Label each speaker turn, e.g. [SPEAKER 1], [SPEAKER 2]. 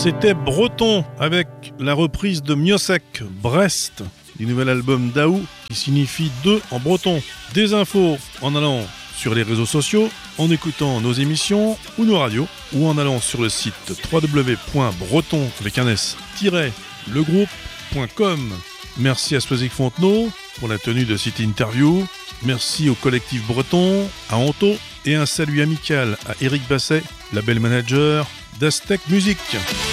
[SPEAKER 1] C'était Breton avec la reprise de Miosek, Brest, du nouvel album d'Aou qui signifie deux en breton. Des infos en allant sur les réseaux sociaux, en écoutant nos émissions ou nos radios, ou en allant sur le site www.breton avec un s-legroupe.com. Merci à Soisic Fontenot pour la tenue de cette interview. Merci au collectif breton, à Anto, et un salut amical à Eric Basset, label manager d'Aztec Music.